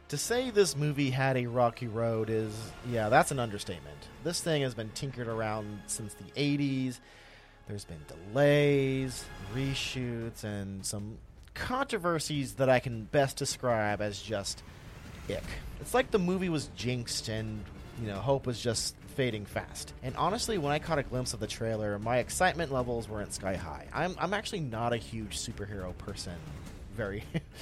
To say this movie had a rocky road that's an understatement. This thing has been tinkered around since the 80s. There's been delays, reshoots, and some controversies that I can best describe as just ick. It's like the movie was jinxed and, hope was just fading fast. And honestly, when I caught a glimpse of the trailer, my excitement levels weren't sky high. I'm actually not a huge superhero person, very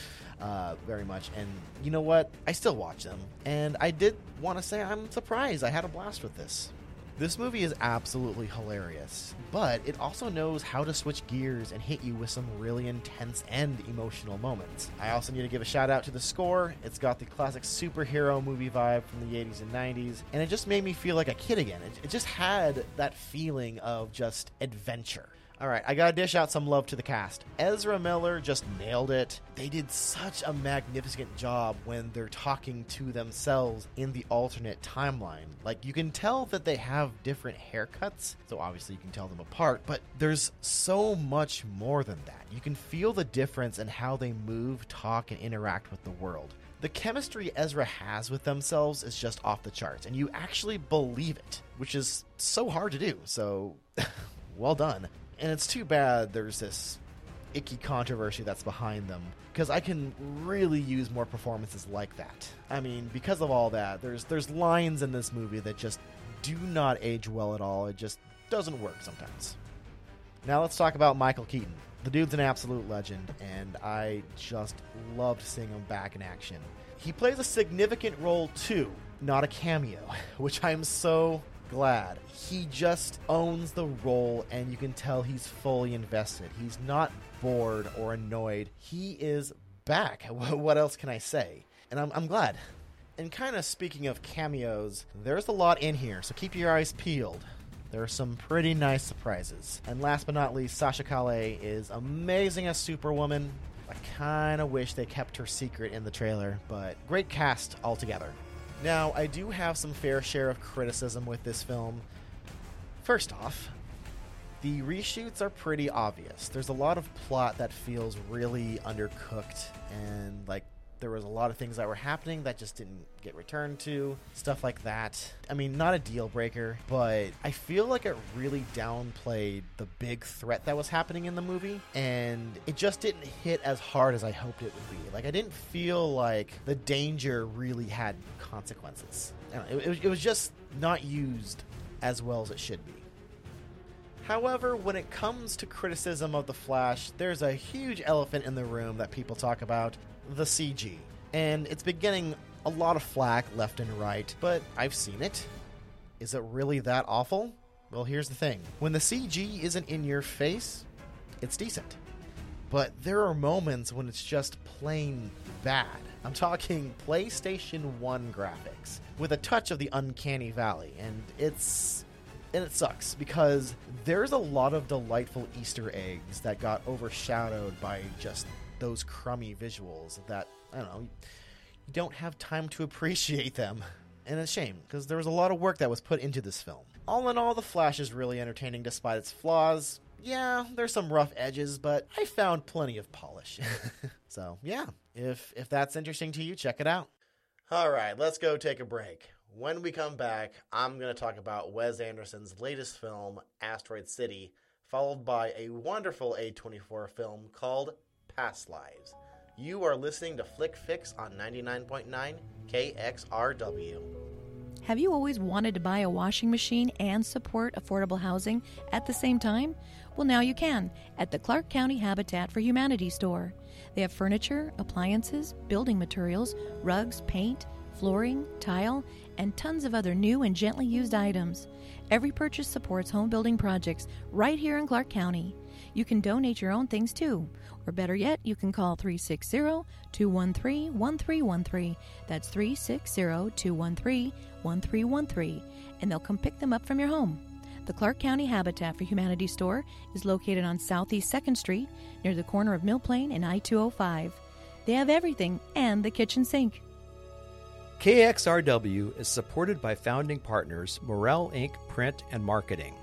much. And you know what? I still watch them. And I did want to say I'm surprised. I had a blast with this. This movie is absolutely hilarious, but it also knows how to switch gears and hit you with some really intense and emotional moments. I also need to give a shout out to the score. It's got the classic superhero movie vibe from the 80s and 90s, and it just made me feel like a kid again. It just had that feeling of just adventure. Alright, I gotta dish out some love to the cast. Ezra Miller just nailed it. They did such a magnificent job when they're talking to themselves in the alternate timeline. Like, you can tell that they have different haircuts, so obviously you can tell them apart, but there's so much more than that. You can feel the difference in how they move, talk, and interact with the world. The chemistry Ezra has with themselves is just off the charts, and you actually believe it, which is so hard to do, so well done. And it's too bad there's this icky controversy that's behind them, because I can really use more performances like that. I mean, because of all that, there's lines in this movie that just do not age well at all. It just doesn't work sometimes. Now let's talk about Michael Keaton. The dude's an absolute legend, and I just loved seeing him back in action. He plays a significant role too, not a cameo, which I'm so glad. He just owns the role, and you can tell he's fully invested. He's not bored or annoyed. He is back. What else can I say? And I'm glad. And kind of speaking of cameos, there's a lot in here, so keep your eyes peeled. There are some pretty nice surprises. And last but not least, Sasha Calle is amazing as Superwoman. I kind of wish they kept her secret in the trailer, but great cast altogether. Now, I do have some fair share of criticism with this film. First off, the reshoots are pretty obvious. There's a lot of plot that feels really undercooked, and there was a lot of things that were happening that just didn't get returned to, stuff like that. I mean, not a deal breaker, but I feel like it really downplayed the big threat that was happening in the movie, and it just didn't hit as hard as I hoped it would be. I didn't feel like the danger really had consequences. I don't know, it was just not used as well as it should be. However, when it comes to criticism of The Flash, there's a huge elephant in the room that people talk about: the CG. And it's been getting a lot of flack left and right, but I've seen it. Is it really that awful? Well, here's the thing. When the CG isn't in your face, it's decent. But there are moments when it's just plain bad. I'm talking PlayStation 1 graphics, with a touch of the uncanny valley, and it sucks, because there's a lot of delightful Easter eggs that got overshadowed by just those crummy visuals that, I don't know, you don't have time to appreciate them. And it's a shame, because there was a lot of work that was put into this film. All in all, The Flash is really entertaining despite its flaws. Yeah, there's some rough edges, but I found plenty of polish. So, yeah, if that's interesting to you, check it out. Alright, let's go take a break. When we come back, I'm going to talk about Wes Anderson's latest film, Asteroid City, followed by a wonderful A24 film called Past Lives. You are listening to Flick Fix on 99.9 KXRW. Have you always wanted to buy a washing machine and support affordable housing at the same time? Well, now you can at the Clark County Habitat for Humanity store. They have furniture, appliances, building materials, rugs, paint, flooring, tile, and tons of other new and gently used items. Every purchase supports home building projects right here in Clark County. You can donate your own things too. Or better yet, you can call 360-213-1313. That's 360-213-1313, and they'll come pick them up from your home. The Clark County Habitat for Humanity store is located on Southeast 2nd Street, near the corner of Mill Plain and I-205. They have everything and the kitchen sink. KXRW is supported by founding partners Morel Inc. Print and Marketing.